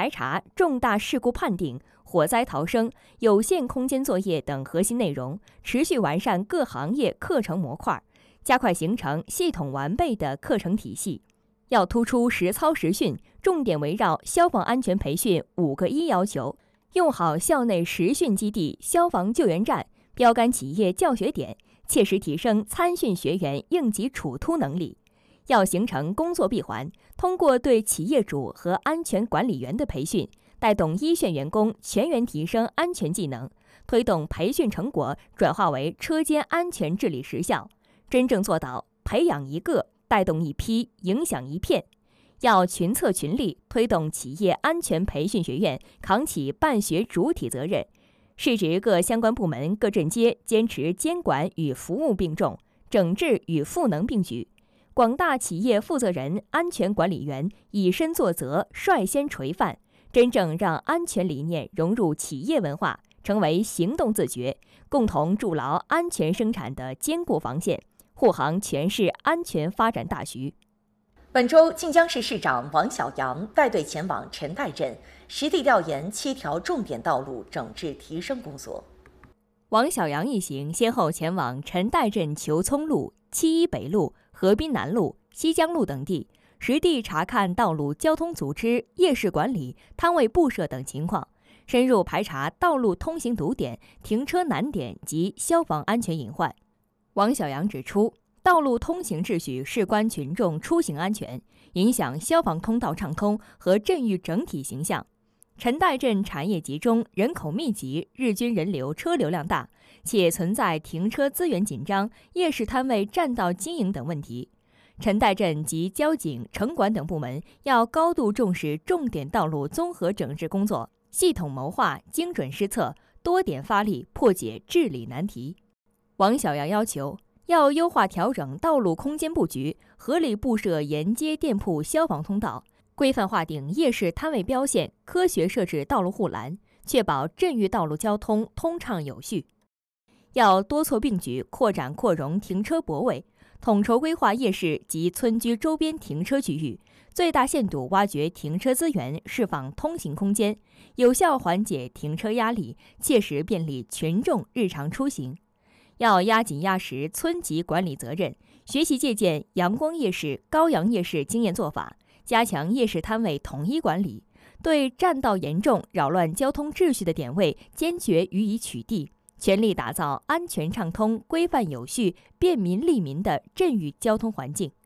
排查、重大事故判定、火灾逃生、有限空间作业等核心内容，持续完善各行业课程模块，加快形成系统完备的课程体系。要突出实操实训，重点围绕消防安全培训5个一要求，用好校内实训基地、消防救援站、标杆企业教学点，切实提升参训学员应急处突能力。要形成工作闭环，通过对企业主和安全管理员的培训，带动一线员工全员提升安全技能，推动培训成果转化为车间安全治理实效，真正做到培养一个带动一批，影响一片。要群策群力，推动企业安全培训学院扛起办学主体责任，是指各相关部门各镇街坚持监管与服务并重，整治与赋能并举。广大企业负责人、安全管理员以身作则，率先垂范，真正让安全理念融入企业文化，成为行动自觉，共同筑牢安全生产的坚固防线，护航全市安全发展大局。 本周，晋江市市长王小杨带队前往陈岱镇，实地调研7条重点道路整治提升工作。 王小杨一行先后前往陈岱镇裘葱路、7·1北路、河滨南路、西江路等地，实地查看道路交通组织、夜市管理、摊位布设等情况，深入排查道路通行堵点、停车难点及消防安全隐患。王小杨指出，道路通行秩序事关群众出行安全，影响消防通道畅通和镇域整体形象。陈岱镇产业集中，人口密集，日均人流车流量大，且存在停车资源紧张、夜市摊位占道经营等问题。陈岱镇及交警、城管等部门要高度重视重点道路综合整治工作，系统谋划、精准施策，多点发力，破解治理难题。王小杨要求，要优化调整道路空间布局，合理布设沿街店铺消防通道，规范划定夜市摊位标线，科学设置道路护栏，确保镇域道路交通通畅有序。要多措并举，扩展扩容停车泊位，统筹规划夜市及村居周边停车区域，最大限度挖掘停车资源，释放通行空间，有效缓解停车压力，切实便利群众日常出行。要压紧压实村级管理责任，学习借鉴阳光夜市、高阳夜市经验做法，加强夜市摊位统一管理，对占道严重、扰乱交通秩序的点位坚决予以取缔，全力打造安全畅通、规范有序、便民利民的镇域交通环境。